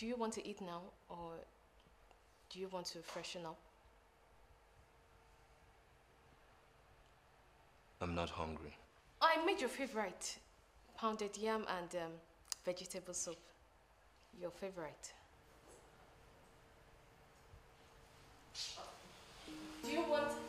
Do you want to eat now or do you want to freshen up? I'm not hungry. I made your favorite. Pounded yam and vegetable soup. Your favorite. Do you want